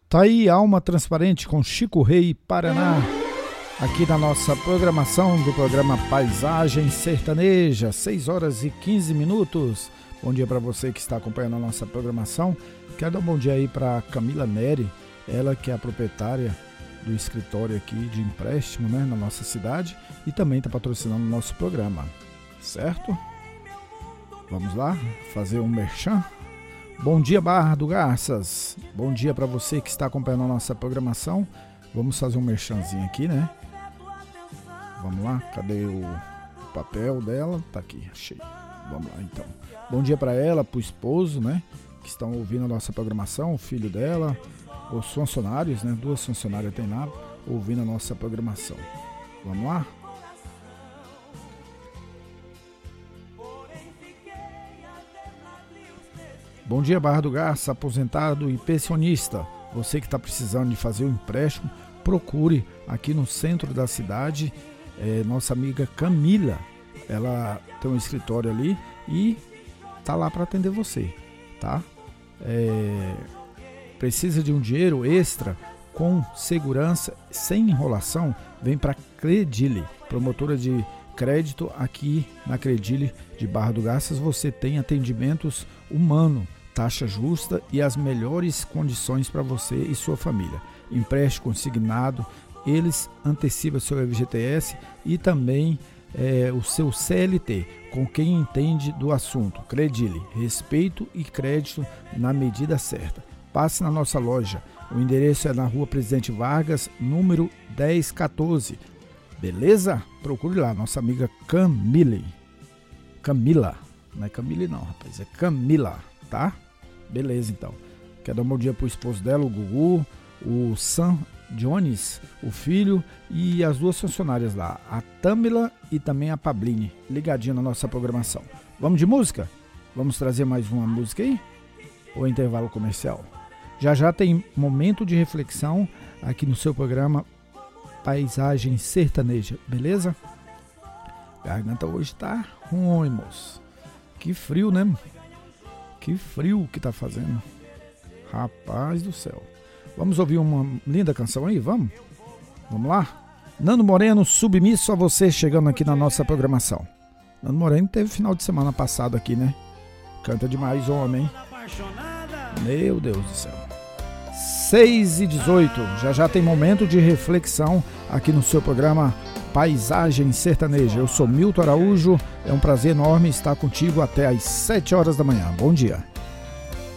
Tá aí Alma Transparente com Chico Rei, Paraná, aqui na nossa programação do programa Paisagem Sertaneja, 6 horas e 15 minutos. Bom dia para você que está acompanhando a nossa programação. Quero dar um bom dia aí para Camila Neri, ela que é a proprietária do escritório aqui de empréstimo, né, na nossa cidade, e também está patrocinando o nosso programa, certo? Vamos lá fazer um merchan. Bom dia, Barra do Garças. Bom dia para você que está acompanhando a nossa programação. Vamos fazer um merchanzinho aqui, né? Vamos lá, cadê o papel dela? Tá aqui, achei. Vamos lá, então. Bom dia para ela, para o esposo, né? Que estão ouvindo a nossa programação, o filho dela, os funcionários, né? 2 funcionárias tem lá, ouvindo a nossa programação. Vamos lá? Bom dia, Barra do Garça, aposentado e pensionista. Você que está precisando de fazer um empréstimo, procure aqui no centro da cidade, nossa amiga Camila. Ela tem um escritório ali e tá lá para atender você, tá? Precisa de um dinheiro extra com segurança, sem enrolação? Vem para Credile, promotora de crédito aqui na Credile de Barra do Garças. Você tem atendimentos humanos, taxa justa e as melhores condições para você e sua família. Empréstimo consignado, eles antecipam seu FGTS e também o seu CLT, com quem entende do assunto. Credile, respeito e crédito na medida certa. Passe na nossa loja. O endereço é na Rua Presidente Vargas, número 1014. Beleza? Procure lá, nossa amiga Camila. Não é Camille não, rapaz, é Camila, tá? Beleza, então. Quero dar um bom dia pro esposo dela, o Gugu, o Sam Jones, o filho, e as 2 funcionárias lá, a Tamila e também a Pabline, ligadinho na nossa programação. Vamos de música? Vamos trazer mais uma música aí? Ou intervalo comercial? Já já tem momento de reflexão aqui no seu programa Paisagem Sertaneja, beleza? Garganta hoje tá ruim, moço. Que frio, né? Que frio que tá fazendo. Rapaz do céu. Vamos ouvir uma linda canção aí? Vamos? Vamos lá? Nando Moreno, Submisso a Você, chegando aqui na nossa programação. Nando Moreno teve final de semana passado aqui, né? Canta demais, homem. Meu Deus do céu. 6h18. Já tem momento de reflexão aqui no seu programa Paisagem Sertaneja. Eu sou Milton Araújo. É um prazer enorme estar contigo até às 7 horas da manhã. Bom dia.